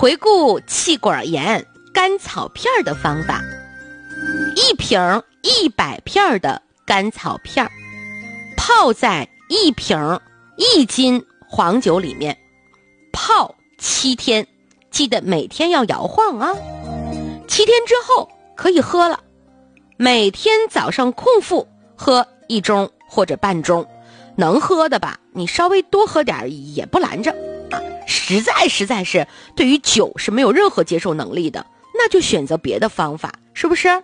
回顾气管炎甘草片的方法。1瓶100片的甘草片，泡在1瓶1斤黄酒里面，泡7天，记得每天要摇晃啊。7天之后可以喝了，每天早上空腹喝1盅或者半盅，能喝的吧，你稍微多喝点也不拦着啊。实在是对于酒是没有任何接受能力的，那就选择别的方法，是不是？